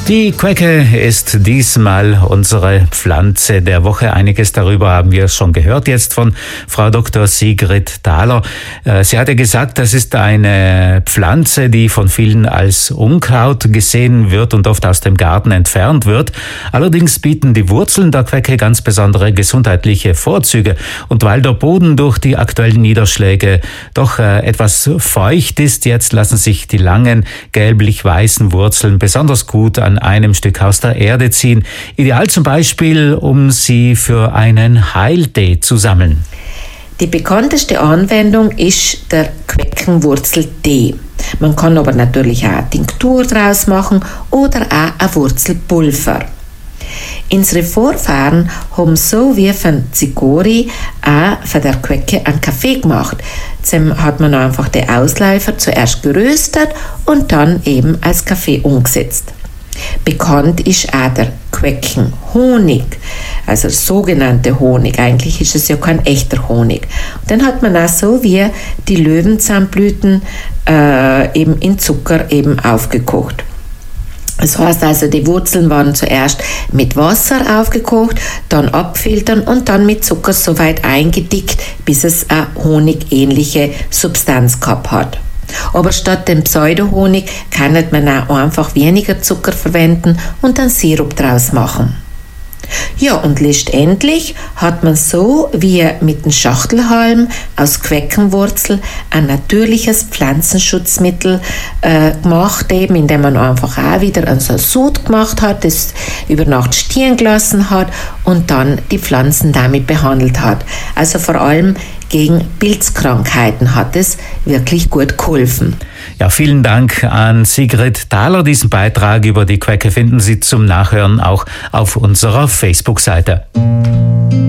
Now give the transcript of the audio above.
Die Quecke ist diesmal unsere Pflanze der Woche. Einiges darüber haben wir schon gehört jetzt von Frau Dr. Sigrid Thaler. Sie hatte gesagt, das ist eine Pflanze, die von vielen als Unkraut gesehen wird und oft aus dem Garten entfernt wird. Allerdings bieten die Wurzeln der Quecke ganz besondere gesundheitliche Vorzüge. Und weil der Boden durch die aktuellen Niederschläge doch etwas feucht ist, jetzt lassen sich die langen gelblich-weißen Wurzeln besonders gut an einem Stück aus der Erde ziehen. Ideal zum Beispiel, um sie für einen Heiltee zu sammeln. Die bekannteste Anwendung ist der Queckenwurzeltee. Man kann aber natürlich auch eine Tinktur draus machen oder auch ein Wurzelpulver. Unsere Vorfahren haben so wie von Zigori auch von der Quecke einen Kaffee gemacht. Dann hat man einfach die Ausläufer zuerst geröstet und dann eben als Kaffee umgesetzt. Bekannt ist auch der Queckenhonig, also sogenannte Honig. Eigentlich ist es ja kein echter Honig. Und dann hat man auch so wie die Löwenzahnblüten eben in Zucker eben aufgekocht. Das heißt also, die Wurzeln waren zuerst mit Wasser aufgekocht, dann abfiltern und dann mit Zucker so weit eingedickt, bis es eine honigähnliche Substanz gehabt hat. Aber statt dem Pseudohonig kann man auch einfach weniger Zucker verwenden und einen Sirup draus machen. Ja, und letztendlich hat man so wie mit dem Schachtelhalm aus Queckenwurzel ein natürliches Pflanzenschutzmittel gemacht, eben indem man einfach auch wieder ein Sud gemacht hat, das über Nacht stehen gelassen hat und dann die Pflanzen damit behandelt hat. Also vor allem gegen Pilzkrankheiten hat es wirklich gut geholfen. Ja, vielen Dank an Sigrid Thaler. Diesen Beitrag über die Quecke finden Sie zum Nachhören auch auf unserer Facebook-Seite.